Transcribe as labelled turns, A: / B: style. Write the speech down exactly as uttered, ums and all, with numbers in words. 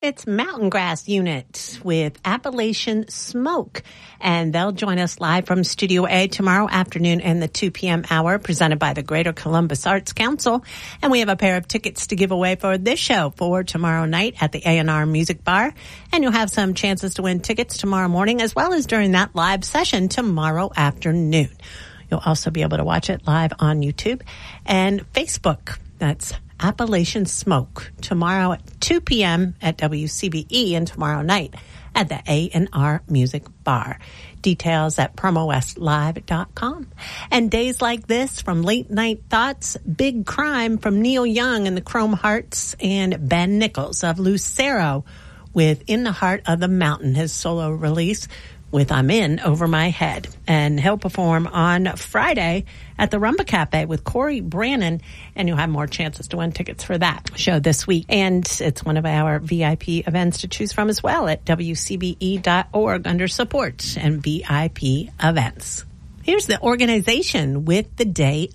A: It's Mountain Grass Unit with Appalachian Smoke. And they'll join us live from Studio A tomorrow afternoon in the two p.m. hour, presented by the Greater Columbus Arts Council. And we have a pair of tickets to give away for this show for tomorrow night at the A and R Music Bar. And you'll have some chances to win tickets tomorrow morning, as well as during that live session tomorrow afternoon. You'll also be able to watch it live on YouTube and Facebook. That's Appalachian Smoke tomorrow at two p.m. at W C B E and tomorrow night at the A and R Music Bar. Details at promo west live dot com. And days like this from Late Night Thoughts, Big Crime from Neil Young and the Chrome Hearts, and Ben Nichols of Lucero with In the Heart of the Mountain, his solo release with I'm In Over My Head. And he'll perform on Friday at the Rumba Cafe with Corey Brannon, and you'll have more chances to win tickets for that show this week. And it's one of our V I P events to choose from as well at W C B E dot org under Support and V I P Events. Here's the organization with the day